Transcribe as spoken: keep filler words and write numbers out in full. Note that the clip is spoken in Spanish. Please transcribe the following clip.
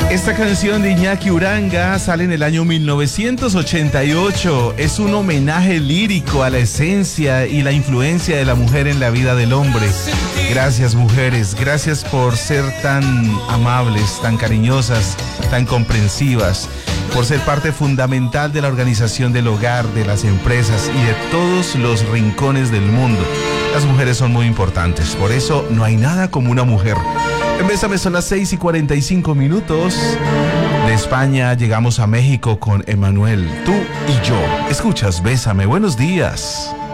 Esta canción de Iñaki Uranga sale en el año mil novecientos ochenta y ocho. Es un homenaje lírico a la esencia y la influencia de la mujer en la vida del hombre. Gracias, mujeres, gracias por ser tan amables, tan cariñosas, tan comprensivas, por ser parte fundamental de la organización del hogar, de las empresas y de todos los rincones del mundo. Las mujeres son muy importantes, por eso no hay nada como una mujer. En Bésame son las seis y cuarenta y cinco minutos. De España llegamos a México con Emanuel, tú y yo. Escuchas Bésame, buenos días.